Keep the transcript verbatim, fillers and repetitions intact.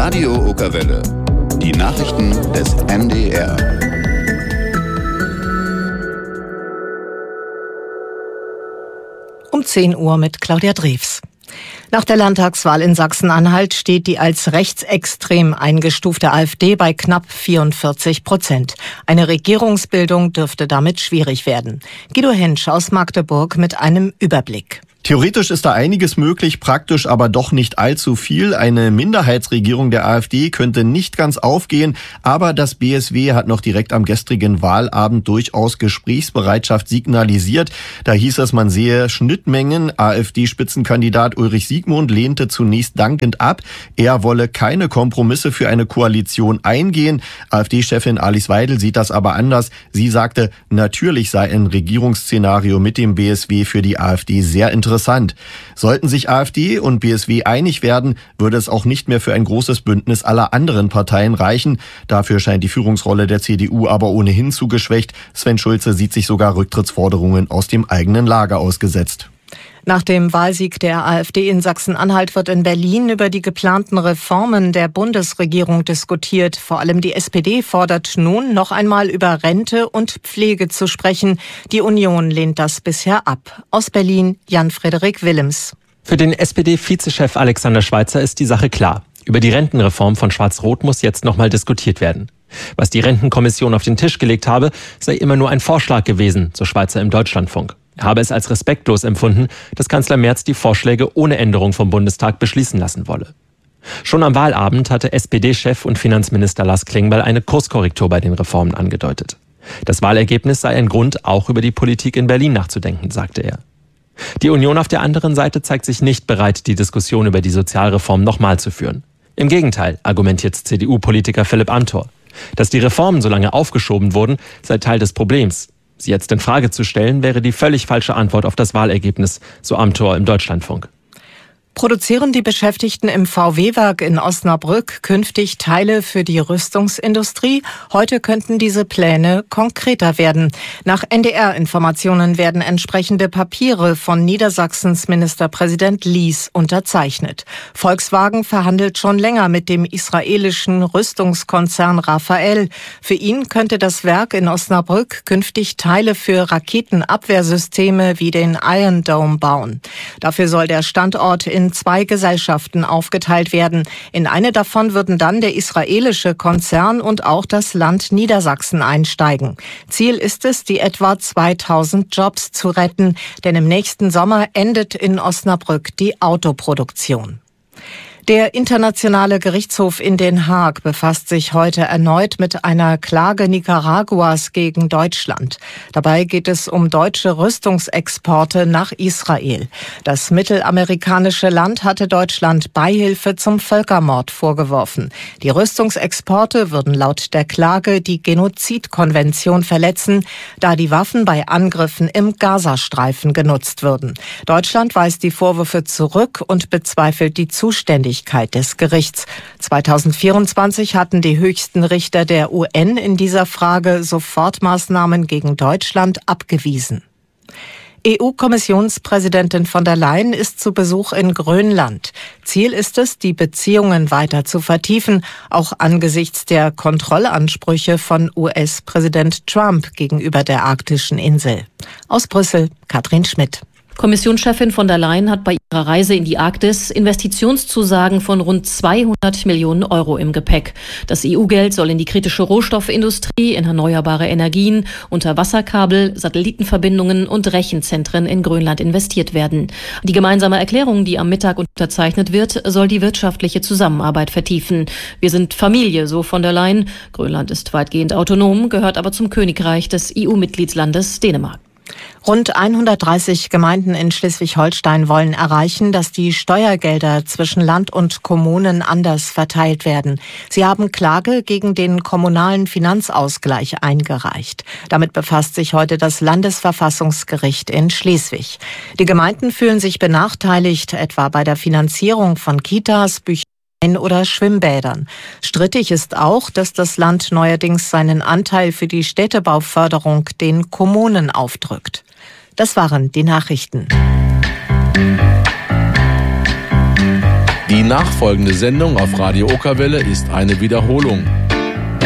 Radio Okerwelle. Die Nachrichten des M D R. Um zehn Uhr mit Claudia Drews. Nach der Landtagswahl in Sachsen-Anhalt steht die als rechtsextrem eingestufte AfD bei knapp vierundvierzig Prozent. Eine Regierungsbildung dürfte damit schwierig werden. Guido Hensch aus Magdeburg mit einem Überblick. Theoretisch ist da einiges möglich, praktisch aber doch nicht allzu viel. Eine Minderheitsregierung der AfD könnte nicht ganz aufgehen, aber das B S W hat noch direkt am gestrigen Wahlabend durchaus Gesprächsbereitschaft signalisiert. Da hieß es, man sehe Schnittmengen. AfD-Spitzenkandidat Ulrich Siegmund lehnte zunächst dankend ab. Er wolle keine Kompromisse für eine Koalition eingehen. AfD-Chefin Alice Weidel sieht das aber anders. Sie sagte, natürlich sei ein Regierungsszenario mit dem B S W für die AfD sehr interessant. Interessant. Sollten sich AfD und B S W einig werden, würde es auch nicht mehr für ein großes Bündnis aller anderen Parteien reichen. Dafür scheint die Führungsrolle der C D U aber ohnehin zu geschwächt. Sven Schulze sieht sich sogar Rücktrittsforderungen aus dem eigenen Lager ausgesetzt. Nach dem Wahlsieg der AfD in Sachsen-Anhalt wird in Berlin über die geplanten Reformen der Bundesregierung diskutiert. Vor allem die S P D fordert nun, noch einmal über Rente und Pflege zu sprechen. Die Union lehnt das bisher ab. Aus Berlin, Jan-Frederik Willems. Für den S P D-Vizechef Alexander Schweitzer ist die Sache klar. Über die Rentenreform von Schwarz-Rot muss jetzt noch mal diskutiert werden. Was die Rentenkommission auf den Tisch gelegt habe, sei immer nur ein Vorschlag gewesen, so Schweitzer im Deutschlandfunk. Er habe es als respektlos empfunden, dass Kanzler Merz die Vorschläge ohne Änderung vom Bundestag beschließen lassen wolle. Schon am Wahlabend hatte S P D-Chef und Finanzminister Lars Klingbeil eine Kurskorrektur bei den Reformen angedeutet. Das Wahlergebnis sei ein Grund, auch über die Politik in Berlin nachzudenken, sagte er. Die Union auf der anderen Seite zeigt sich nicht bereit, die Diskussion über die Sozialreform nochmal zu führen. Im Gegenteil, argumentiert C D U-Politiker Philipp Amthor. Dass die Reformen so lange aufgeschoben wurden, sei Teil des Problems. Sie jetzt in Frage zu stellen, wäre die völlig falsche Antwort auf das Wahlergebnis, so Amthor im Deutschlandfunk. Produzieren die Beschäftigten im V W-Werk in Osnabrück künftig Teile für die Rüstungsindustrie? Heute könnten diese Pläne konkreter werden. Nach N D R-Informationen werden entsprechende Papiere von Niedersachsens Ministerpräsident Lies unterzeichnet. Volkswagen verhandelt schon länger mit dem israelischen Rüstungskonzern Rafael. Für ihn könnte das Werk in Osnabrück künftig Teile für Raketenabwehrsysteme wie den Iron Dome bauen. Dafür soll der Standort in zwei Gesellschaften aufgeteilt werden. In eine davon würden dann der israelische Konzern und auch das Land Niedersachsen einsteigen. Ziel ist es, die etwa zweitausend Jobs zu retten, denn im nächsten Sommer endet in Osnabrück die Autoproduktion. Der Internationale Gerichtshof in Den Haag befasst sich heute erneut mit einer Klage Nicaraguas gegen Deutschland. Dabei geht es um deutsche Rüstungsexporte nach Israel. Das mittelamerikanische Land hatte Deutschland Beihilfe zum Völkermord vorgeworfen. Die Rüstungsexporte würden laut der Klage die Genozidkonvention verletzen, da die Waffen bei Angriffen im Gazastreifen genutzt würden. Deutschland weist die Vorwürfe zurück und bezweifelt die Zuständigkeit des Gerichts. zweitausendvierundzwanzig hatten die höchsten Richter der U N in dieser Frage Sofortmaßnahmen gegen Deutschland abgewiesen. E U-Kommissionspräsidentin von der Leyen ist zu Besuch in Grönland. Ziel ist es, die Beziehungen weiter zu vertiefen, auch angesichts der Kontrollansprüche von U S-Präsident Trump gegenüber der arktischen Insel. Aus Brüssel, Katrin Schmidt. Kommissionschefin von der Leyen hat bei ihrer Reise in die Arktis Investitionszusagen von rund zweihundert Millionen Euro im Gepäck. Das E U-Geld soll in die kritische Rohstoffindustrie, in erneuerbare Energien, Unterwasserkabel, Satellitenverbindungen und Rechenzentren in Grönland investiert werden. Die gemeinsame Erklärung, die am Mittag unterzeichnet wird, soll die wirtschaftliche Zusammenarbeit vertiefen. Wir sind Familie, so von der Leyen. Grönland ist weitgehend autonom, gehört aber zum Königreich des E U-Mitgliedslandes Dänemark. Rund hundertdreißig Gemeinden in Schleswig-Holstein wollen erreichen, dass die Steuergelder zwischen Land und Kommunen anders verteilt werden. Sie haben Klage gegen den kommunalen Finanzausgleich eingereicht. Damit befasst sich heute das Landesverfassungsgericht in Schleswig. Die Gemeinden fühlen sich benachteiligt, etwa bei der Finanzierung von Kitas, Büchern oder Schwimmbädern. Strittig ist auch, dass das Land neuerdings seinen Anteil für die Städtebauförderung den Kommunen aufdrückt. Das waren die Nachrichten. Die nachfolgende Sendung auf Radio Okerwelle ist eine Wiederholung.